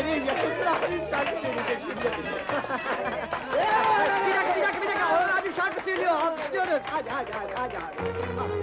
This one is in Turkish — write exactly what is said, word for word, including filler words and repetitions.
Arayayım, yakılsın abim şarkı söyleyecek şimdi. Bir dakika, bir dakika, bir dakika! Orhan abi şarkı söylüyor, alkışlıyoruz! Hadi, hadi, hadi, hadi abi.